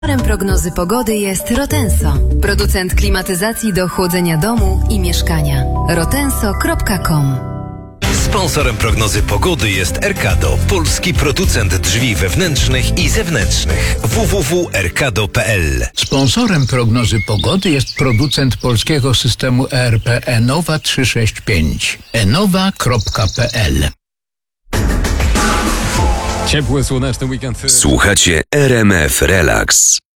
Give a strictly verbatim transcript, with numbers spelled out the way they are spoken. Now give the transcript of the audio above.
Sponsorem prognozy pogody jest Rotenso, producent klimatyzacji do chłodzenia domu i mieszkania. rotenso kropka com. Sponsorem prognozy pogody jest Erkado, polski producent drzwi wewnętrznych i zewnętrznych. w w w kropka erkado kropka p l. Sponsorem prognozy pogody jest producent polskiego systemu E R P Enowa trzysta sześćdziesiąt pięć. enowa kropka p l. Ciepły, słoneczny weekend. Słuchacie R M F Relax.